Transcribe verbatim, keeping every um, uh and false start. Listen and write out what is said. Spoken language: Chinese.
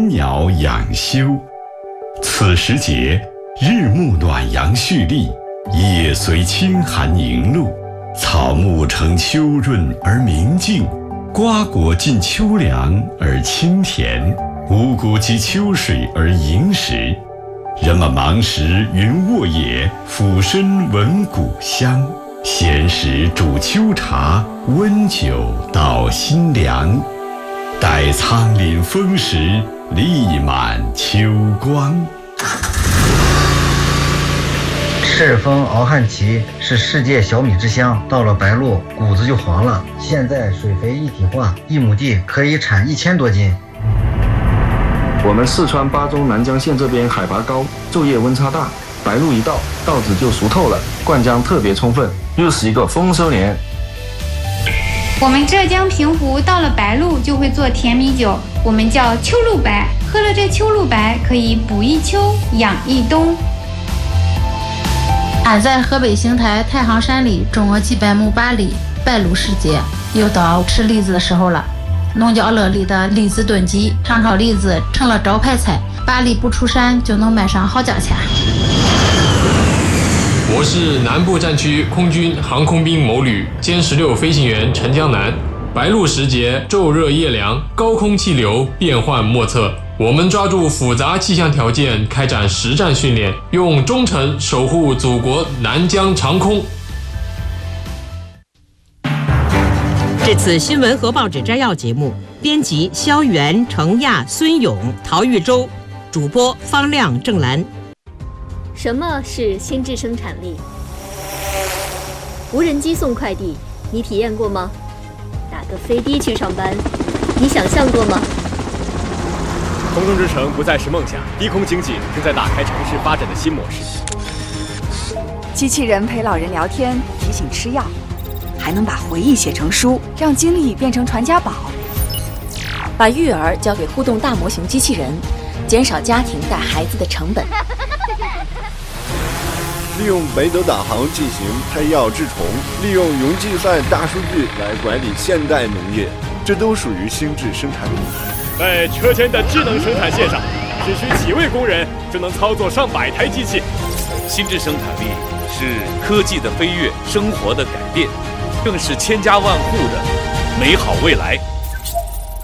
春鸟养休。此时节，日暮暖阳蓄力，夜随清寒凝露，草木呈秋润而明净，瓜果尽秋凉而清甜，五谷及秋水而盈实。人们忙时云卧野，俯身闻谷香，闲时煮秋茶，温酒到心凉。待仓廪丰实，力满秋光。 赤峰敖汉旗是世界小米之乡，到了白露谷子就黄了。现在水肥一体化，一亩地可以产一千多斤。 我们四川巴中南江县这边海拔高，昼夜温差大，白露一到，稻子就熟透了，灌浆特别充分，又是一个丰收年。 我们浙江平湖到了白露就会做甜米酒，我们叫秋露白，喝了这秋露白可以补一秋，养一冬。 俺在河北邢台太行山里种了几百亩八梨，白露时节又到吃栗子的时候了。农家乐里的栗子炖鸡、糖炒栗子成了招牌菜，八梨不出山就能卖上好价钱。 我是南部战区空军航空兵某旅歼十六飞行员陈江南。白露时节，昼热夜凉，高空气流变幻莫测。我们抓住复杂气象条件，开展实战训练，用忠诚守护祖国南疆长空。 这次新闻和报纸摘要节目，编辑肖元、程亚、孙勇、陶玉洲，主播方亮、郑兰。 什么是心智生产力？无人机送快递，你体验过吗？打个飞的去上班，你想象过吗？ 空中之城不再是梦想，低空经济正在打开城市发展的新模式。 机器人陪老人聊天，提醒吃药，还能把回忆写成书，让经历变成传家宝。 把育儿交给互动大模型机器人，减少家庭带孩子的成本。 利用北斗导航进行配药治虫，利用云计算大数据来管理现代农业，这都属于心智生产力。 在车间的智能生产线上，只需几位工人就能操作上百台机器。 心智生产力是科技的飞跃，生活的改变，更是千家万户的美好未来。